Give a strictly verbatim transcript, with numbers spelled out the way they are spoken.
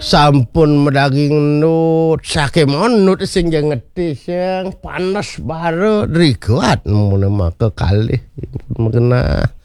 sampun medaging nut sakemon nut sing ngeti sing panas baru rigoat mun mah kekalih mengena